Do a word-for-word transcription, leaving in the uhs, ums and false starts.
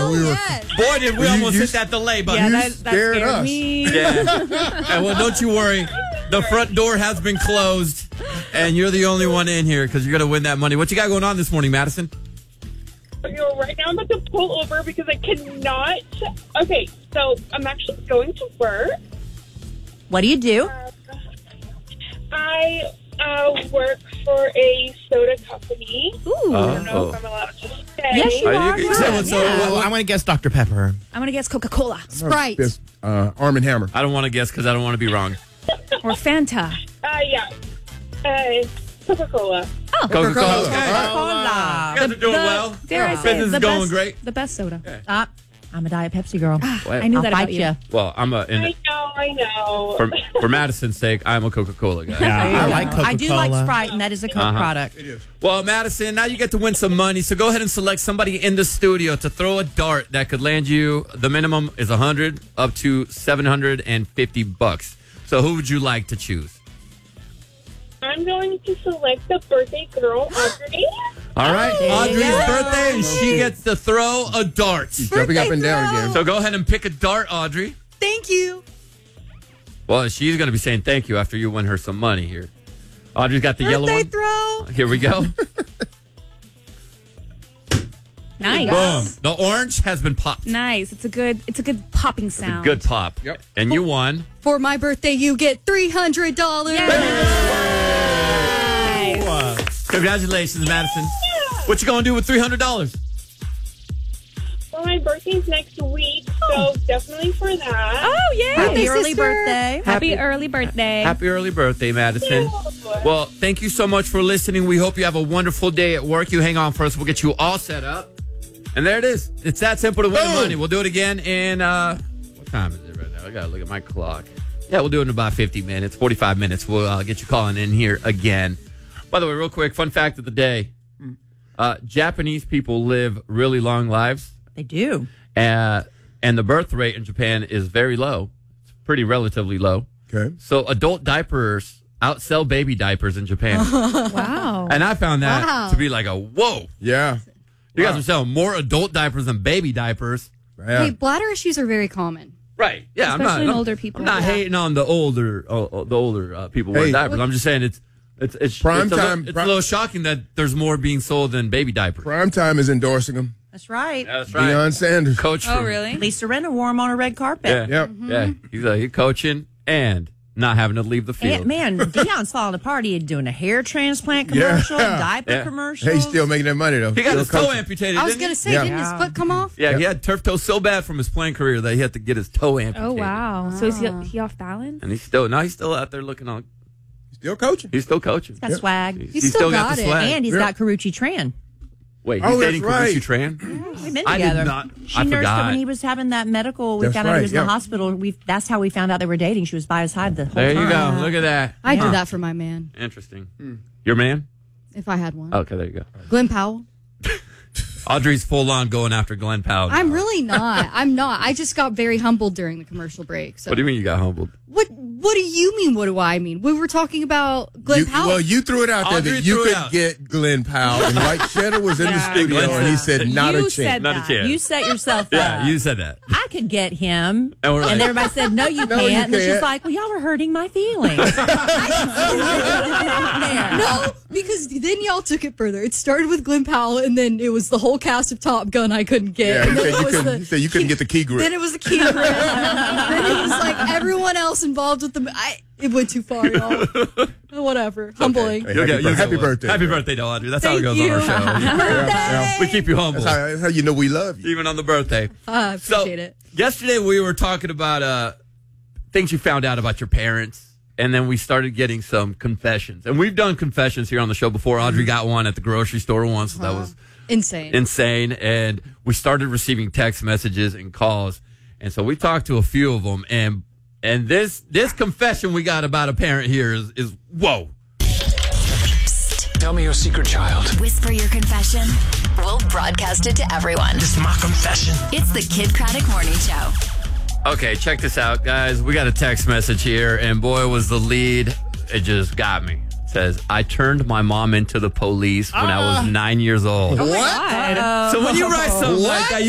Oh, we were. yes. Boy, did we You- almost you- hit that delay button. Yeah, You that, that scared scared us. me. Yeah. And well, don't you worry. The front door has been closed, and you're the only one in here because you're going to win that money. What you got going on this morning, Madison? You know, right now I'm about to pull over because I cannot. Okay, so I'm actually going to work. What do you do? I uh, work for a soda company. Ooh. I don't know Oh. if I'm allowed to say. Yes, you Are are. you- you yeah. said what's up? Yeah. What- Well, I want to guess Doctor Pepper. I'm going to guess Coca-Cola Sprite. This, uh, Arm and Hammer. I don't want to guess because I don't want to be wrong. or Fanta. Uh, yeah. Uh, Coca-Cola. Oh, Coca-Cola. Coca-Cola. Okay. Coca-Cola. You guys are doing the, well. Dare I Yeah. say, Business the is going best, great. The best soda. Ah, I'm a Diet Pepsi girl. Well, I knew I'll that fight about you. you. Well, I'm a in, I know, I know. for for Madison's sake, I'm a Coca-Cola guy. Yeah, I like Coca-Cola. I do like Sprite, and that is a Coke Uh-huh. product. Well, Madison, now you get to win some money. So go ahead and select somebody in the studio to throw a dart that could land you. The minimum is one hundred up to seven hundred fifty bucks. So who would you like to choose? I'm going to select the birthday girl, Audrey. All right, There you Audrey's go. birthday, and she gets to throw a dart. She's jumping up and down throw. again. So go ahead and pick a dart, Audrey. Thank you. Well, she's going to be saying thank you after you win her some money here. Audrey's got the yellow Birthday one. throw. Here we go. Nice. Boom. The orange has been popped. Nice. It's a good. It's a good popping It's a sound. good pop. Yep. And you won. For my birthday, you get three hundred dollars. Congratulations, Madison. What you going to do with three hundred dollars? Well, my birthday's next week, so definitely for that. Oh yeah. Happy Happy, early birthday. Happy early birthday. Happy early birthday, Madison. Well, thank you so much for listening. We hope you have a wonderful day at work. You hang on for us. We'll get you all set up. And there it is. It's that simple to win the Boom. money. We'll do it again in, uh, what time is it right now? I got to look at my clock. Yeah, we'll do it in about fifty minutes, forty-five minutes. We'll uh, get you calling in here again. By the way, real quick, fun fact of the day. Uh, Japanese people live really long lives. They do. Uh, and the birth rate in Japan is very low. It's pretty relatively low. Okay. So adult diapers outsell baby diapers in Japan. Wow. And I found that Wow. to be like a whoa. Yeah. You guys Wow. are selling more adult diapers than baby diapers. Yeah. Hey, bladder issues are very common. Right. Yeah, I'm Especially not in I'm- older people. I'm not Yeah. hating on the older uh, uh, the older uh, people wearing Hey. diapers. I'm just saying it's it's it's Prime it's, a, time- little, it's pri- a little shocking that there's more being sold than baby diapers. Primetime is endorsing them. That's right. That's Deion Sanders. Coach Oh from- really? Lisa Renner wore them on a red carpet. Yeah. Yep. Yeah. He's uh, he's coaching and not having to leave the field. And, man, Dion's falling apart. He doing a hair transplant commercial, Yeah. diaper Yeah. commercial. Hey, he's still making that money, though. He got Still his toe coaching. amputated. I was didn't going he? to say, Yeah. didn't his foot come off? Yeah, he Yep. had turf toe so bad from his playing career that he had to get his toe amputated. Oh wow. So is he, he off balance? And he's still now he's still out there looking on. Still coaching. He's still coaching. Got swag. He's, still got, got the it. swag. And he's Yeah. got Karuchi Tran. Wait, Oh, he's that's dating right. Karuchi Tran? We've been I did together. not- She I nursed forgot. him when he was having that medical. We That's found out he was right, in the yeah. hospital. We That's how we found out they were dating. She was by his side the whole There time. you go. Look at that. I Yeah. do that for my man, Interesting. Your man? if I had one. Okay, there you go. Glenn Powell. Audrey's full on going after Glenn Powell. I'm now. really not. I'm not. I just got very humbled during the commercial break. So What do you mean you got humbled? What What do you mean? What do I mean? We were talking about Glenn You, Powell. well, you threw it out there Audrey that you threw it could out. get Glenn Powell, and White Cheddar was in the Yeah. studio, Glenn and he said- said, "Not You a chance." said Not a that. chance. You set yourself Yeah, up. you said that. I could get him. And we're like- everybody said, no, you No, can't. you And then she's can't. like, well, y'all were hurting my feelings. I No, because then y'all took it further. It started with Glenn Powell, and then it was the whole cast of Top Gun I couldn't get. Yeah, and you then said it you was couldn't. the- You said you couldn't get the key grip. Then it was the key grip. Then it was like everyone else involved with the. I, it went too far, y'all. Whatever. Humbling. Hey, You'll happy get- you'll bir- happy get one. birthday. Happy birthday to Audrey. That's how it Thank goes on our you. show. Yeah, yeah. We keep you humble. That's how, that's how you know we love you. Even on the birthday. I So, appreciate it. yesterday we were talking about uh, things you found out about your parents, and then we started getting some confessions. And we've done confessions here on the show before. Audrey got one at the grocery store once, so that was Insane. insane. And we started receiving text messages and calls, and so we talked to a few of them. And and this this confession we got about a parent here is is whoa. Tell me your secret, child. Whisper your confession. We'll broadcast it to everyone. This is my confession. It's the Kid Craddock Morning Show. Okay, check this out, guys. We got a text message here, and boy, was the lead. It just got me. It says, I turned my mom into the police when I was nine years old. What? God. So when you write something like that,